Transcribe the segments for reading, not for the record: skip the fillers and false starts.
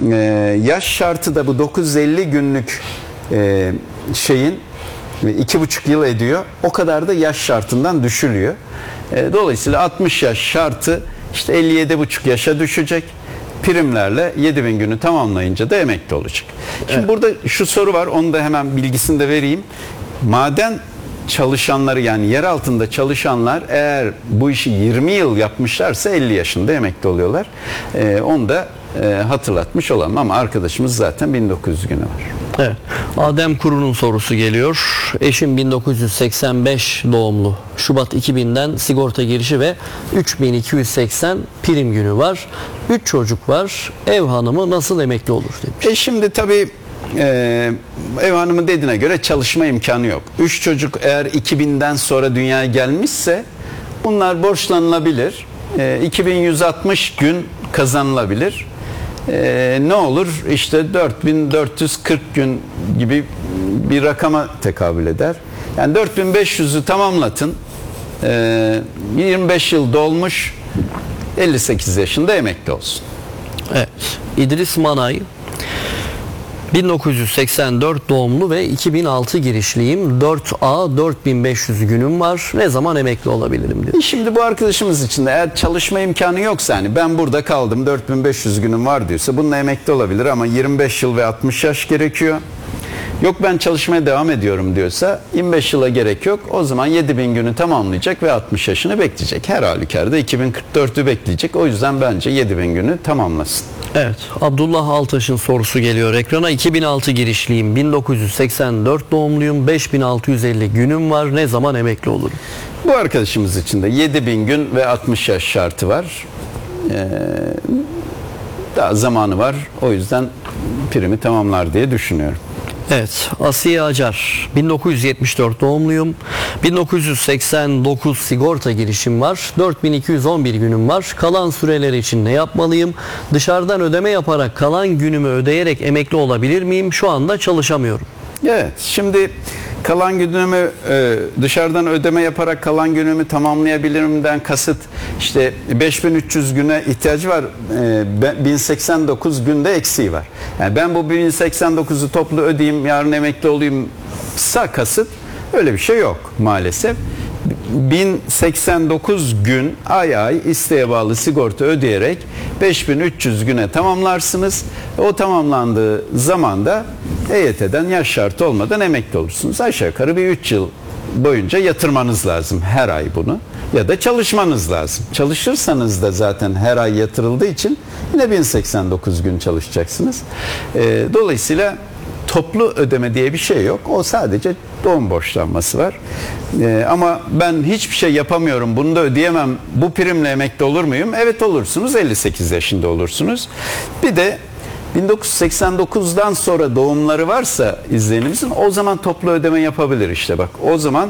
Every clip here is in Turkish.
yaş şartı da bu 950 günlük şeyin 2,5 yıl ediyor. O kadar da yaş şartından düşülüyor. Dolayısıyla 60 yaş şartı işte 57,5 yaşa düşecek. Primlerle 7.000 günü tamamlayınca da emekli olacak. Şimdi burada şu soru var, onu da hemen bilgisini de vereyim. Maden çalışanları, yani yer altında çalışanlar eğer bu işi 20 yıl yapmışlarsa 50 yaşında emekli oluyorlar. Onu da hatırlatmış olalım, ama arkadaşımız zaten 1900 günü var. Evet. Adem Kuru'nun sorusu geliyor. Eşim 1985 doğumlu. Şubat 2000'den sigorta girişi ve 3280 prim günü var. 3 çocuk var. Ev hanımı nasıl emekli olur demiş. Şimdi tabii ev hanımı dediğine göre çalışma imkanı yok. 3 çocuk eğer 2000'den sonra dünyaya gelmişse bunlar borçlanılabilir. 2160 gün kazanılabilir. Ne olur? İşte 4440 gün gibi bir rakama tekabül eder. Yani 4500'ü tamamlatın. 25 yıl dolmuş, 58 yaşında emekli olsun. Evet. İdris Manay 1984 doğumlu ve 2006 girişliyim. 4A 4500 günüm var. Ne zaman emekli olabilirim diyor. Şimdi bu arkadaşımız için de eğer çalışma imkanı yoksa, hani ben burada kaldım 4500 günüm var diyorsa, bununla emekli olabilir, ama 25 yıl ve 60 yaş gerekiyor. Yok ben çalışmaya devam ediyorum diyorsa 25 yıla gerek yok. O zaman 7000 günü tamamlayacak ve 60 yaşını bekleyecek. Her halükarda 2044'ü bekleyecek. O yüzden bence 7000 günü tamamlasın. Evet. Abdullah Altaş'ın sorusu geliyor ekrana. 2006 girişliyim. 1984 doğumluyum. 5650 günüm var. Ne zaman emekli olurum? Bu arkadaşımız için de 7000 gün ve 60 yaş şartı var. Daha zamanı var. O yüzden primi tamamlar diye düşünüyorum. Evet. Asiye Acar 1974 doğumluyum. 1989 sigorta girişim var. 4211 günüm var. Kalan süreler için ne yapmalıyım? Dışarıdan ödeme yaparak kalan günümü ödeyerek emekli olabilir miyim? Şu anda çalışamıyorum. Evet. Şimdi kalan günümü dışarıdan ödeme yaparak kalan günümü tamamlayabilirimden kasıt, işte 5300 güne ihtiyacı var, 1089 günde eksiği var. Yani ben bu 1089'u toplu ödeyeyim, yarın emekli olayım kasıt, öyle bir şey yok maalesef. 1089 gün ay ay isteğe bağlı sigorta ödeyerek 5300 güne tamamlarsınız. O tamamlandığı zaman da EYT'den yaş şartı olmadan emekli olursunuz. Aşağı yukarı bir 3 yıl boyunca yatırmanız lazım her ay bunu, ya da çalışmanız lazım. Çalışırsanız da zaten her ay yatırıldığı için yine 1089 gün çalışacaksınız. Dolayısıyla toplu ödeme diye bir şey yok. O sadece doğum borçlanması var. Ama ben hiçbir şey yapamıyorum, bunu da ödeyemem, bu primle emekli olur muyum? Evet olursunuz, 58 yaşında olursunuz. Bir de 1989'dan sonra doğumları varsa izleyenimizin, o zaman toplu ödeme yapabilir işte bak. O zaman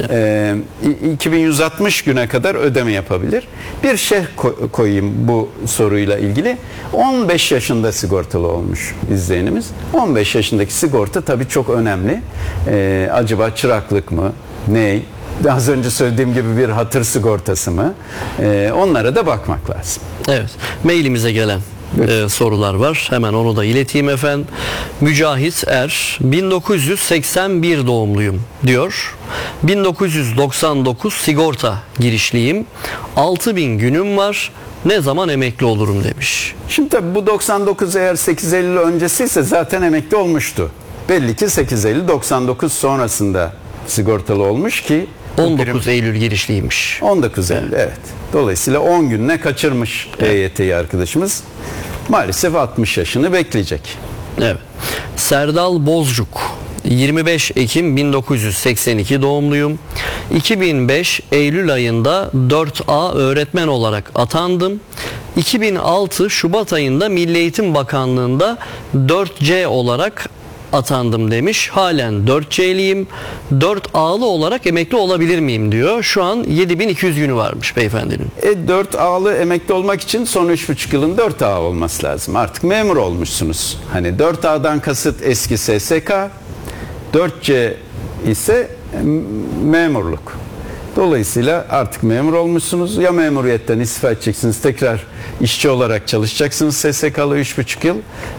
2160 güne kadar ödeme yapabilir. Bir şey koyayım bu soruyla ilgili. 15 yaşında sigortalı olmuş izleyenimiz. 15 yaşındaki sigorta tabii çok önemli. Acaba çıraklık mı? Ne? Az önce söylediğim gibi bir hatır sigortası mı? Onlara da bakmak lazım. Evet. Mailimize gelen sorular var. Hemen onu da ileteyim efendim. Mücahit Er 1981 doğumluyum diyor. 1999 sigorta girişliyim. 6000 günüm var. Ne zaman emekli olurum demiş. Şimdi tabii bu 99 eğer 8 Eylül öncesiyse zaten emekli olmuştu. Belli ki 8 Eylül 99 sonrasında sigortalı olmuş ki 19 Eylül girişliymiş. 19 Eylül evet. Dolayısıyla 10 gününe kaçırmış EYT'yi arkadaşımız. Maalesef 60 yaşını bekleyecek. Evet. Serdal Bozcuk 25 Ekim 1982 doğumluyum. 2005 Eylül ayında 4A öğretmen olarak atandım. 2006 Şubat ayında Milli Eğitim Bakanlığı'nda 4C olarak atandım demiş. Halen 4C'liyim. 4A'lı olarak emekli olabilir miyim diyor. Şu an 7200 günü varmış beyefendinin. 4A'lı emekli olmak için son 3,5 yılın 4A olması lazım. Artık memur olmuşsunuz. Hani 4A'dan kasıt eski SSK, 4C ise memurluk. Dolayısıyla artık memur olmuşsunuz. Ya memuriyetten istifa edeceksiniz, tekrar işçi olarak çalışacaksınız SSK'lı 3,5 yıl,